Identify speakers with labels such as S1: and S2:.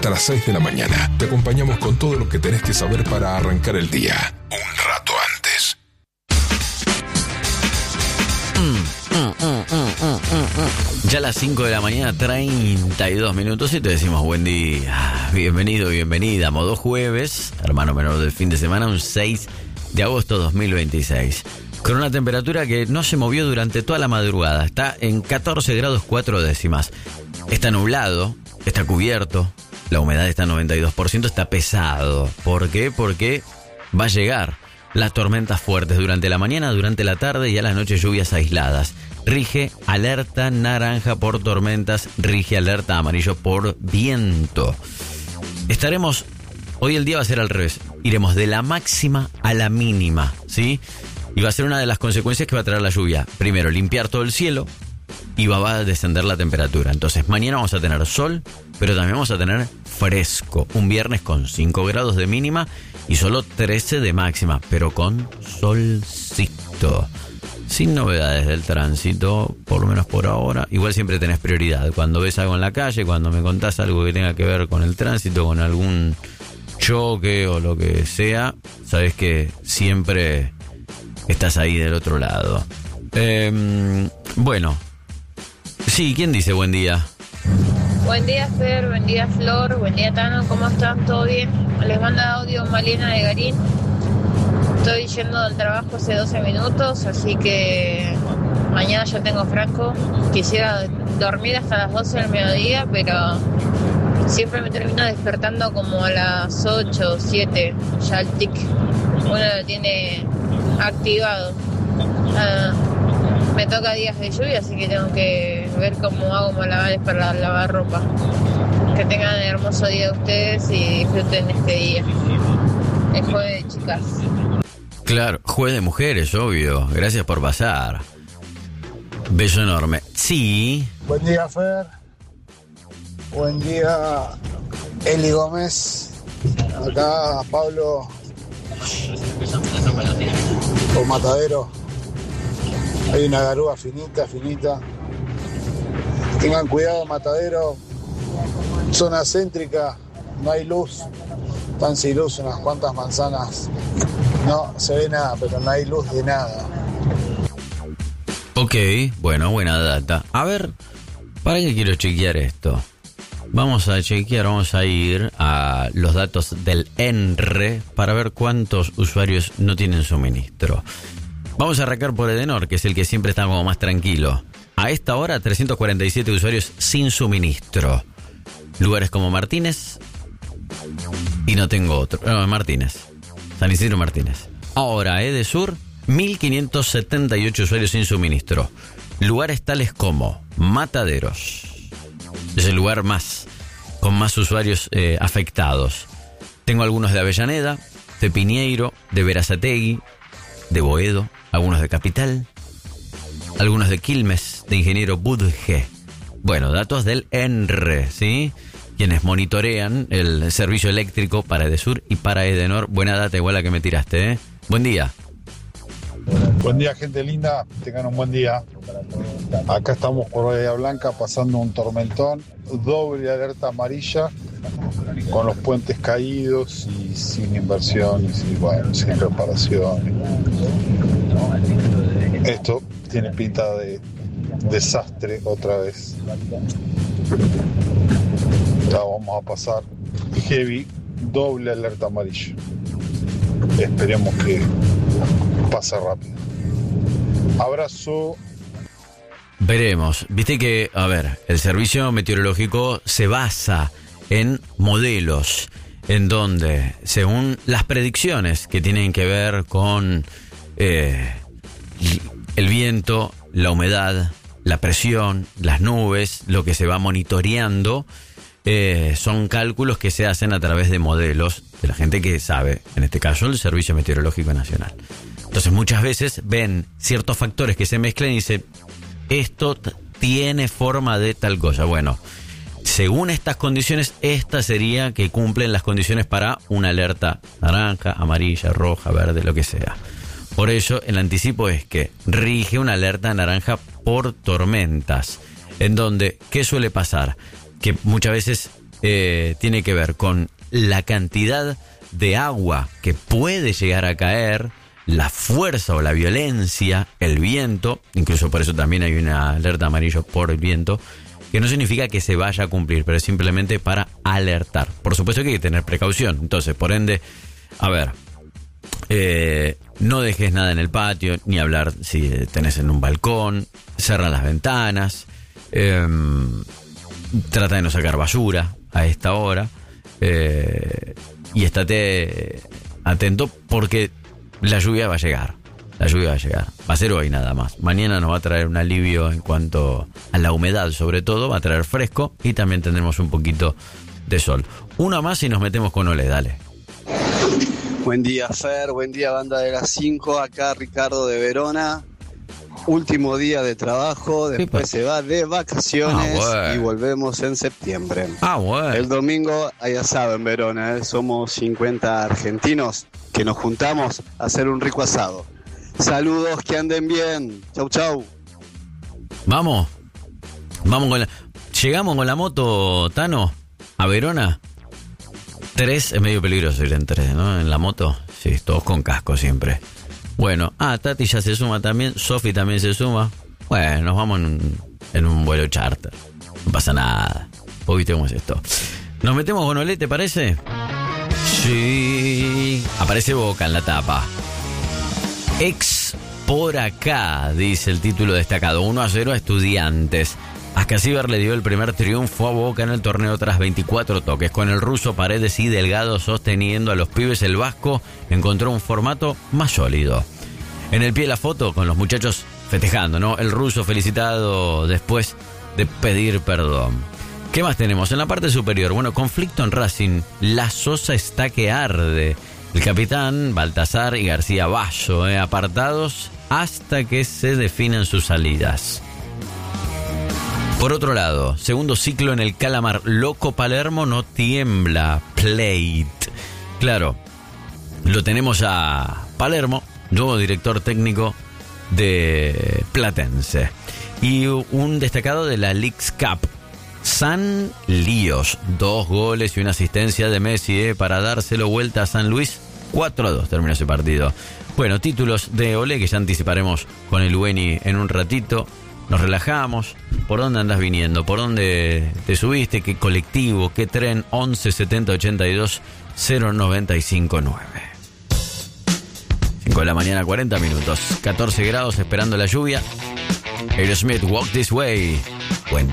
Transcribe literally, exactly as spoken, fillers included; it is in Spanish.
S1: hasta las seis de la mañana. Te acompañamos con todo lo que tenés que saber para arrancar el día un rato antes.
S2: Mm, mm, mm, mm, mm, mm. Ya a las cinco de la mañana, treinta y dos minutos, y te decimos buen día. Bienvenido, bienvenida. Modo jueves, hermano menor del fin de semana, un seis de agosto dos mil veintiséis. Con una temperatura que no se movió durante toda la madrugada. Está en catorce grados cuatro décimas. Está nublado, está cubierto, la humedad está en noventa y dos por ciento, está pesado. ¿Por qué? Porque va a llegar las tormentas fuertes durante la mañana, durante la tarde y a las noches lluvias aisladas. Rige alerta naranja por tormentas, rige alerta amarillo por viento. Estaremos, hoy el día va a ser al revés, iremos de la máxima a la mínima, ¿sí? Y va a ser una de las consecuencias que va a traer la lluvia. Primero, limpiar todo el cielo y va a descender la temperatura. Entonces, mañana vamos a tener sol, pero también vamos a tener fresco. Un viernes con cinco grados de mínima y solo trece de máxima, pero con solcito. Sin novedades del tránsito, por lo menos por ahora. Igual siempre tenés prioridad. Cuando ves algo en la calle, cuando me contás algo que tenga que ver con el tránsito, con algún choque o lo que sea, sabés que siempre estás ahí del otro lado. Eh, bueno. Sí, ¿quién dice buen día?
S3: Buen día, Fer. Buen día, Flor. Buen día, Tano. ¿Cómo están? ¿Todo bien? Les manda audio Malena de Garín. Estoy yendo del trabajo hace doce minutos, así que mañana ya tengo franco. Quisiera dormir hasta las doce del mediodía, pero siempre me termino despertando como a las ocho o siete. Ya el tic uno lo tiene activado. Uh, me toca días de lluvia, así que tengo que ver cómo hago malabares para lavar ropa. Que tengan un hermoso día ustedes y disfruten este día. Es jueves de chicas.
S2: Claro, jueves de mujeres, obvio. Gracias por pasar. Beso enorme. Sí.
S4: Buen día, Fer. Buen día, Eli Gómez. Acá, Pablo. Por Matadero. Hay una garúa finita, finita. Tengan cuidado, Matadero. Zona céntrica, no hay luz. Están sin luz unas cuantas manzanas. No se ve nada, pero no hay luz de nada.
S2: Ok, bueno, buena data. A ver, ¿para qué quiero chequear esto? Vamos a chequear, vamos a ir a los datos del E N R E para ver cuántos usuarios no tienen suministro. Vamos a arrancar por Edenor, que es el que siempre está como más tranquilo. A esta hora, trescientos cuarenta y siete usuarios sin suministro. Lugares como Martínez. Y no tengo otro. No, Martínez. San Isidro Martínez. Ahora, Edesur, mil quinientos setenta y ocho usuarios sin suministro. Lugares tales como Mataderos. Es el lugar más, con más usuarios eh, afectados. Tengo algunos de Avellaneda, de Piñeiro, de Berazategui, de Boedo, algunos de Capital, algunos de Quilmes, de Ingeniero Budge. Bueno, datos del E N R E, ¿sí? Quienes monitorean el servicio eléctrico para Edesur y para Edenor. Buena data, igual la que me tiraste, ¿eh? Buen día.
S4: Buen día, gente linda. Tengan un buen día. Acá estamos por Bahía Blanca pasando un tormentón. Doble alerta amarilla con los puentes caídos y sin inversiones y bueno, sin reparaciones. Esto tiene pinta de desastre otra vez. Ya vamos a pasar heavy, doble alerta amarilla. Esperemos que pase rápido. Abrazo.
S2: Veremos. Viste que, a ver, el servicio meteorológico se basa en modelos, en donde, según las predicciones que tienen que ver con eh, el viento, la humedad, la presión, las nubes, lo que se va monitoreando, eh, son cálculos que se hacen a través de modelos de la gente que sabe, en este caso el Servicio Meteorológico Nacional. Entonces muchas veces ven ciertos factores que se mezclan y dicen, esto t- tiene forma de tal cosa. Bueno, según estas condiciones, esta sería que cumplen las condiciones para una alerta naranja, amarilla, roja, verde, lo que sea. Por ello, el anticipo es que rige una alerta naranja por tormentas, en donde, ¿qué suele pasar? Que muchas veces eh, tiene que ver con la cantidad de agua que puede llegar a caer, la fuerza o la violencia, el viento, incluso por eso también hay una alerta amarillo por el viento, que no significa que se vaya a cumplir, pero es simplemente para alertar. Por supuesto que hay que tener precaución. Entonces, por ende, a ver, eh, no dejes nada en el patio, ni hablar si tenés en un balcón, cerra las ventanas, eh, trata de no sacar basura a esta hora, eh, y estate atento porque la lluvia va a llegar. La lluvia va a llegar. Va a ser hoy nada más. Mañana nos va a traer un alivio en cuanto a la humedad, sobre todo. Va a traer fresco y también tendremos un poquito de sol. Una más y nos metemos con Ole, dale.
S5: Buen día, Fer. Buen día, banda de las cinco. Acá Ricardo de Verona. Último día de trabajo. Después se va de vacaciones. Ah, bueno. Y volvemos en septiembre.
S2: Ah, bueno.
S5: El domingo hay asado en Verona. ¿eh? Somos cincuenta argentinos que nos juntamos a hacer un rico asado. Saludos, que anden bien. Chau, chau.
S2: Vamos. Vamos con la... Llegamos con la moto, Tano, a Verona. Tres, es medio peligroso ir en tres, ¿no? En la moto. Sí, todos con casco siempre. Bueno, ah, Tati ya se suma también. Sofi también se suma. Bueno, nos vamos en, en un vuelo charter. No pasa nada. Vos viste cómo es esto. ¿Nos metemos con Olé, te parece? Sí. Aparece Boca en la tapa. Ex por acá, dice el título destacado. uno a cero a Estudiantes. Ascasíbar le dio el primer triunfo a Boca en el torneo tras veinticuatro toques. Con el ruso Paredes y Delgado sosteniendo a los pibes, el vasco encontró un formato más sólido. En el pie de la foto, con los muchachos festejando, ¿no? El ruso felicitado después de pedir perdón. ¿Qué más tenemos? En la parte superior, bueno, conflicto en Racing. La Sosa está que arde. El capitán, Baltasar y García Bayo, eh, apartados hasta que se definan sus salidas. Por otro lado, segundo ciclo en el Calamar. Loco Palermo no tiembla. Plate. Claro, lo tenemos a Palermo, nuevo director técnico de Platense. Y un destacado de la Leagues Cup. San Líos, dos goles y una asistencia de Messi eh, para dárselo vuelta a San Luis. cuatro a dos terminó ese partido. Bueno, títulos de Olé que ya anticiparemos con el Ueni en un ratito. Nos relajamos. ¿Por dónde andas viniendo? ¿Por dónde te subiste? ¿Qué colectivo? ¿Qué tren? once setenta ochenta y dos cero noventa y cinco nueve. cinco de la mañana, cuarenta minutos. catorce grados esperando la lluvia. Aerosmith, Walk This Way. Buen